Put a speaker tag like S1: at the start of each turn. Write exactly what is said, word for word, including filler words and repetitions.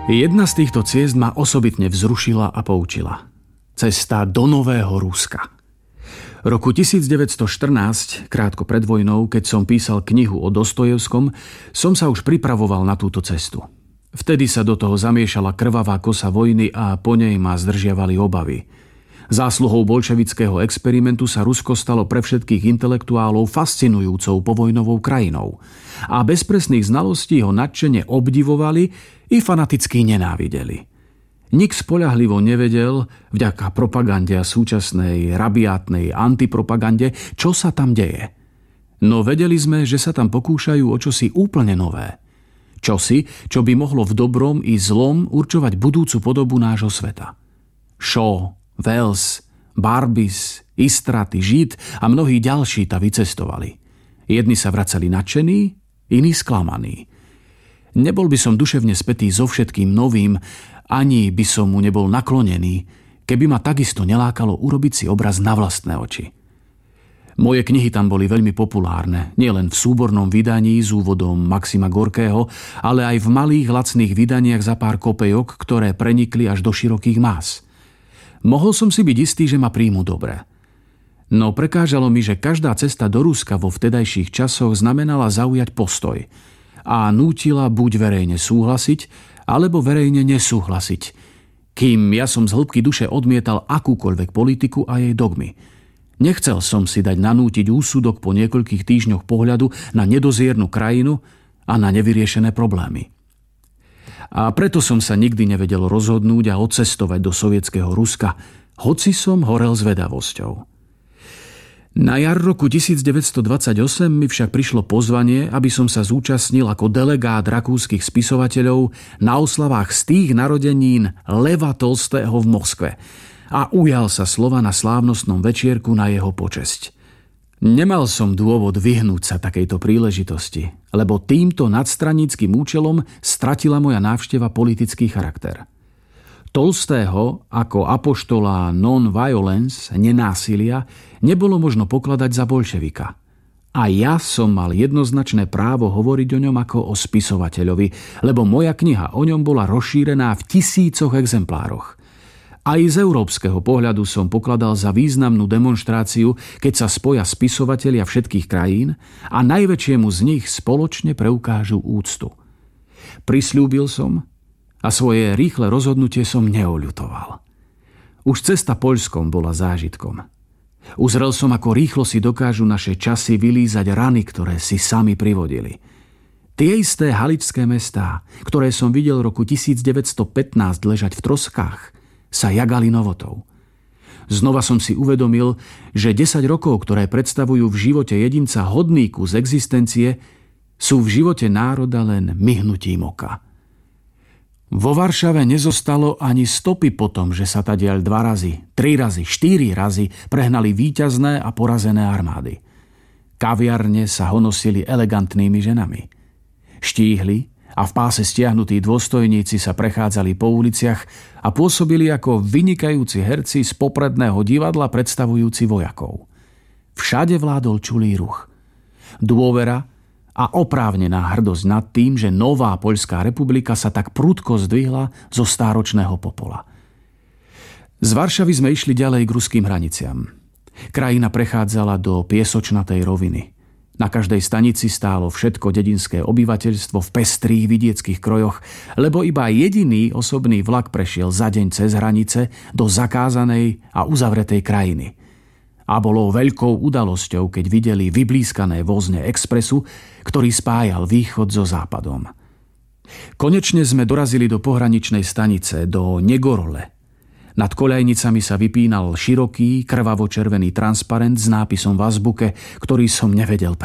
S1: Jedna z týchto ciest ma osobitne vzrušila a poučila. Cesta do Nového Ruska. Roku devätnásťstoštrnásť, krátko pred vojnou, keď som písal knihu o Dostojevskom, som sa už pripravoval na túto cestu. Vtedy sa do toho zamiešala krvavá kosa vojny a po nej ma zdržiavali obavy. Zásluhou bolševického experimentu sa Rusko stalo pre všetkých intelektuálov fascinujúcou povojnovou krajinou a bez presných znalostí ho nadšene obdivovali i fanaticky nenávideli. Nik spoľahlivo nevedel, vďaka propagande a súčasnej rabiátnej antipropagande, čo sa tam deje. No vedeli sme, že sa tam pokúšajú o čosi úplne nové. Čosi, čo by mohlo v dobrom i zlom určovať budúcu podobu nášho sveta. Shaw, Wells, Barbis, Istraty, Žid a mnohí ďalší ta vycestovali. Jedni sa vracali nadšení, iní sklamaní. Nebol by som duševne spätý so všetkým novým, ani by som mu nebol naklonený, keby ma takisto nelákalo urobiť si obraz na vlastné oči. Moje knihy tam boli veľmi populárne, nielen v súbornom vydaní s úvodom Maxima Gorkého, ale aj v malých lacných vydaniach za pár kopejok, ktoré prenikli až do širokých más. Mohol som si byť istý, že ma príjmu dobre. No prekážalo mi, že každá cesta do Ruska vo vtedajších časoch znamenala zaujať postoj a nútila buď verejne súhlasiť, alebo verejne nesúhlasiť, kým ja som z hĺbky duše odmietal akúkoľvek politiku a jej dogmy. Nechcel som si dať nanútiť úsudok po niekoľkých týždňoch pohľadu na nedoziernu krajinu a na nevyriešené problémy. A preto som sa nikdy nevedel rozhodnúť a odcestovať do sovietskeho Ruska, hoci som horel zvedavosťou. Na jar roku devätnásťstodvadsaťosem mi však prišlo pozvanie, aby som sa zúčastnil ako delegát rakúskych spisovateľov na oslavách z tých narodenín Leva Tolstého v Moskve a ujal sa slova na slávnostnom večierku na jeho počesť. Nemal som dôvod vyhnúť sa takejto príležitosti, lebo týmto nadstranickým účelom stratila moja návšteva politický charakter. Tolstého ako apoštola non-violence, nenásilia, nebolo možno pokladať za bolševika. A ja som mal jednoznačné právo hovoriť o ňom ako o spisovateľovi, lebo moja kniha o ňom bola rozšírená v tisícoch exemplároch. Aj z európskeho pohľadu som pokladal za významnú demonštráciu, keď sa spoja spisovatelia všetkých krajín a najväčšiemu z nich spoločne preukážu úctu. Prisľúbil som a svoje rýchle rozhodnutie som neoľutoval. Už cesta Poľskom bola zážitkom. Uzrel som, ako rýchlo si dokážu naše časy vylízať rany, ktoré si sami privodili. Tie isté haličské mestá, ktoré som videl v roku devätnásťstopätnásť ležať v troskách, sa jagali novotou. Znova som si uvedomil, že desať rokov, ktoré predstavujú v živote jedinca hodný kus existencie, sú v živote národa len myhnutím oka. Vo Varšave nezostalo ani stopy po tom, že sa tadiaľ dva razy, tri razy, štyri razy prehnali víťazné a porazené armády. Kaviarne sa honosili elegantnými ženami. Štíhli a v páse stiahnutí dôstojníci sa prechádzali po uliciach a pôsobili ako vynikajúci herci z popredného divadla predstavujúci vojakov. Všade vládol čulý ruch. Dôvera a oprávnená hrdosť nad tým, že nová Poľská republika sa tak prudko zdvihla zo stáročného popola. Z Varšavy sme išli ďalej k ruským hraniciam. Krajina prechádzala do piesočnatej roviny. Na každej stanici stálo všetko dedinské obyvateľstvo v pestrých vidieckých krojoch, lebo iba jediný osobný vlak prešiel za deň cez hranice do zakázanej a uzavretej krajiny. A bolo veľkou udalosťou, keď videli vyblískané vozne expresu, ktorý spájal východ so západom. Konečne sme dorazili do pohraničnej stanice, do Negorole. Nad koľajnicami sa vypínal široký, krvavo-červený transparent s nápisom v azbuke, ktorý som nevedel